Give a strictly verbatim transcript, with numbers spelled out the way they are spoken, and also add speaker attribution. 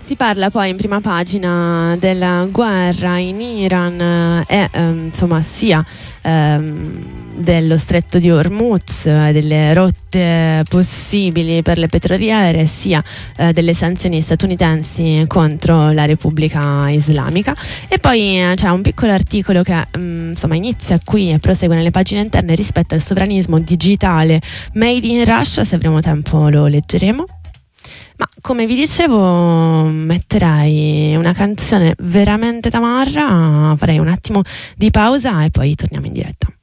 Speaker 1: si parla poi in prima pagina della guerra in Iran e ehm, insomma sia ehm, dello stretto di Hormuz, eh, delle rotte possibili per le petroliere, sia eh, delle sanzioni statunitensi contro la Repubblica Islamica. E poi eh, c'è un piccolo articolo che mh, insomma inizia qui e prosegue nelle pagine interne rispetto al sovranismo digitale made in Russia. Se avremo tempo lo leggeremo. Ma come vi dicevo, metterei una canzone veramente tamarra, farei un attimo di pausa e poi torniamo in diretta.